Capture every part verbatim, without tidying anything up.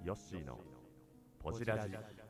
ヨッシーのポジラジ。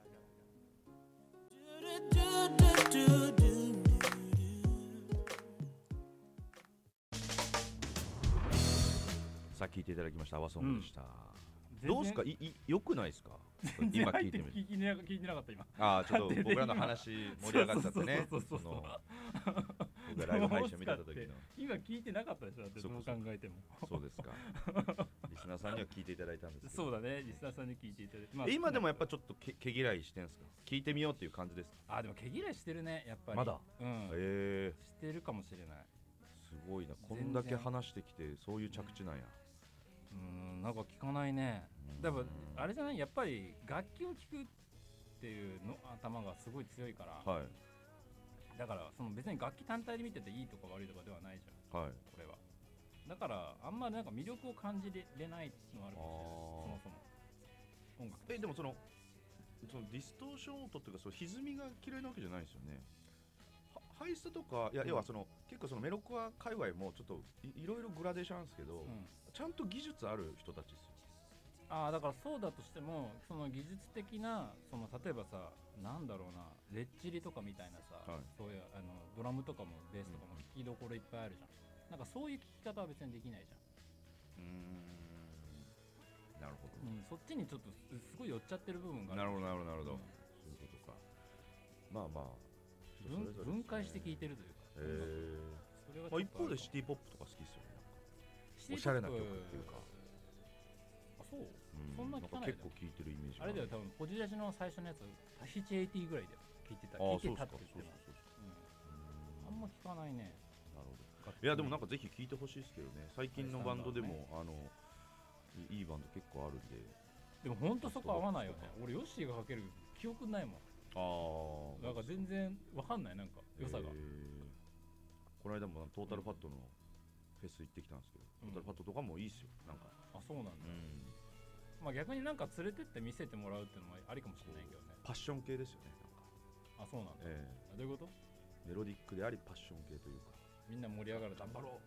さあ聞いていただきましたアワソングでした、うん、どうですか、いい良くないですか今聞いてみる。 聞いてな聞いてなかった今。 ああちょっと僕らの話盛り上がっちゃってね。僕がライブ配信見てた時の今聞いてなかったでしょ。だってどう考えても。 そうですか。リスナーさんには聞いていただいたんですけど。 そうだね、リスナーさんに聞いていただいて、まあ、 今でもやっぱちょっと毛嫌いしてんすか。聞いてみようっていう感じですか。 あでも毛嫌いしてるねやっぱり。 まだ。 うん。 へえ。 してるかもしれない。 すごいな、こんだけ話してきてそういう着地なんや。 うん、なんか聞かないね。だからあれじゃない、やっぱり楽器を聴くっていうの頭がすごい強いから、はい、だからその別に楽器単体で見てていいとか悪いとかではないじゃん、はい、これは。だからあんまりなんか魅力を感じれないのがあるかもしれない。そもそも音楽えでもそのそのディストーション音っていうか、その歪みが嫌いなわけじゃないですよね。ハイスタとか、いや、うん、要はその結構そのメロコア界隈もちょっと い, いろいろグラデーションあるんですけど、うん、ちゃんと技術ある人たちですよ。 ああだからそうだとしてもその技術的なその例えばさ、なんだろうな、レッチリとかみたいなさ、はい、そういうあのドラムとかもベースとかも聴きどころいっぱいあるじゃん、うん、なんかそういう聴き方は別にできないじゃん。うーん、なるほど、 うん、そっちにちょっとすごい寄っちゃってる部分がある。 なるほどなるほどなるほど、うん、そういうことか。まあまあ分, 分解して聴いてるというか。へー、それはまあ、一方でシティポップとか好きですよね。なんかおしゃれな曲っていうか。 あ、そう、うん、 そんな聞かない。結構聴いてるイメージ。 あれだよ、多分ポジラジの最初のやつタヒチエイティぐらいで聴いてた。聴いてたって言ってます。あんま聞かないね。 なるほど。いやでもなんかぜひ聴いてほしいですけどね。最近のバンドでも、ね、あのいいバンド結構あるんで。 でも本当そこ合わないよね。俺ヨッシーがかける記憶ないもん。ああ、なんか全然わかんない、なんか良さが。 この間もトータルファットのフェス行ってきたんですけど、うん、トータルファットとかもいいっすよ。なんかあ、そうなんだ、うん、まあ逆になんか連れてって見せてもらうっていうのもありかもしれないけどね。 パッション系ですよね。なんかあ、そうなんだ、えー、どういうこと。 メロディックでありパッション系というか、 みんな盛り上がる、 頑張ろう、うん、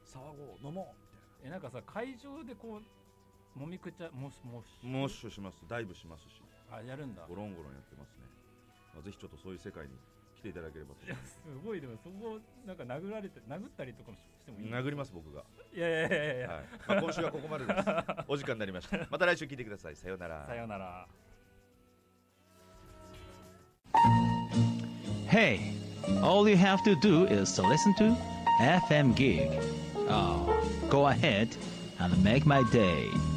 騒ごう、飲もうみたいな。 え、なんかさ、会場でこうもみくちゃもしもしモッシュします。ダイブしますし。 あ、やるんだ。 ゴロンゴロンやってますね。まあ、ぜひちょっとそういう世界に来ていただければと。 いやすごい。でもそこなんか殴られて殴ったりとかもしてもいい。 殴ります僕が。 いやいやいやいや、 はい、まあ、今週はここまでです。お時間になりました。また来週聞いてください。さようなら。 さようなら。 Hey, all you have to do is to listen to エフエム Gig. Oh, go ahead and make my day.